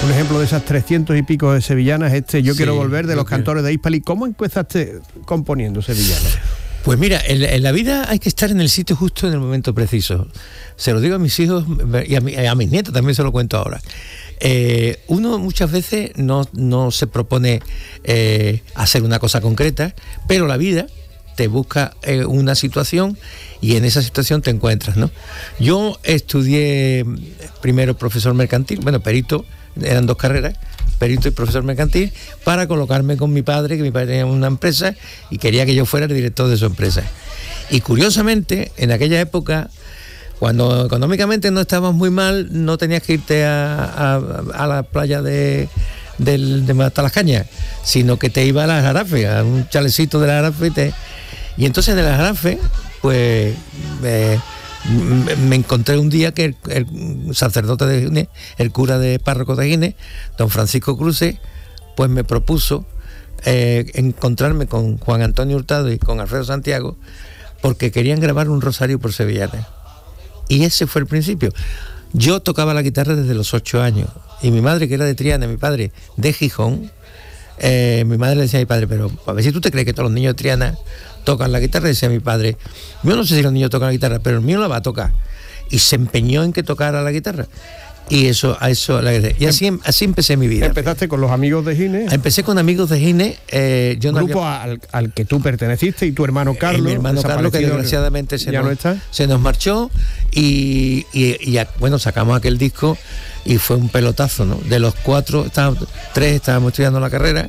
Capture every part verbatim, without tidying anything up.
Un ejemplo de esas trescientos y pico de sevillanas, este Yo Sí, quiero volver, de yo los quiero. cantores de Hispali. ¿Cómo empezaste componiendo sevillanas? Pues mira, en, en la vida hay que estar en el sitio justo en el momento preciso. Se lo digo a mis hijos y a, mi, a mis nietos también se lo cuento ahora. Eh, uno muchas veces no, no se propone eh, hacer una cosa concreta, pero la vida te busca eh, una situación y en esa situación te encuentras, ¿no? Yo estudié primero profesor mercantil, bueno, perito, eran dos carreras, perito y profesor mercantil, para colocarme con mi padre, que mi padre tenía una empresa y quería que yo fuera el director de su empresa. Y curiosamente, en aquella época, cuando económicamente no estabas muy mal, no tenías que irte a, a, a la playa de, del, de Matalascañas, sino que te iba a las Jarafes, a un chalecito de las Jarafes. Y, te, y entonces en las Jarafes, pues eh, me, me encontré un día que el, el sacerdote de Gines, el cura de párroco de Gines, don Francisco Cruce, pues me propuso eh, encontrarme con Juan Antonio Hurtado y con Alfredo Santiago, porque querían grabar un rosario por sevillanas. Y ese fue el principio. Yo tocaba la guitarra desde los ocho años. Y mi madre, que era de Triana, mi padre de Gijón, eh, mi madre le decía a mi padre, pero a ver si tú te crees que todos los niños de Triana tocan la guitarra, decía mi padre, yo no sé si los niños tocan la guitarra, pero el mío la va a tocar. Y se empeñó en que tocara la guitarra. Y eso, a eso, y así, así empecé mi vida. Empezaste con los amigos de Gines. Empecé con amigos de Gines. Eh, yo no grupo había... al, al que tú perteneciste y tu hermano Carlos. Eh, mi hermano Carlos, que desgraciadamente se ya nos, no está. se nos marchó y, y, y bueno, sacamos aquel disco y fue un pelotazo, ¿no? De los cuatro, estábamos, tres estábamos estudiando la carrera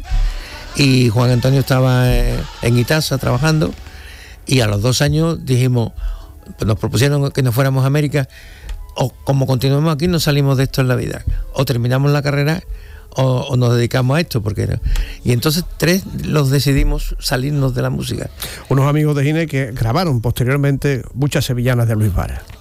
y Juan Antonio estaba eh, en Itasa trabajando y a los dos años dijimos, pues nos propusieron que nos fuéramos a América. O como continuemos aquí no salimos de esto en la vida, o terminamos la carrera o, o nos dedicamos a esto, porque y entonces tres los decidimos salirnos de la música. Unos amigos de Gines que grabaron posteriormente muchas sevillanas de Luis Vara.